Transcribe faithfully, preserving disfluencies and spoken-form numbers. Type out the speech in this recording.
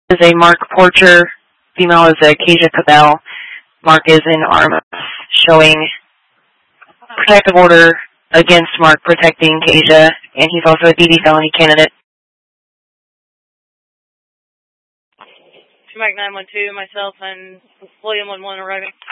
is a Mark Porcher. Female is a Kasia Cabell. Mark is in arms, showing protective order against Mark protecting Kasia, and he's also a D D felony candidate. Mike nine one two, myself and William one one arriving.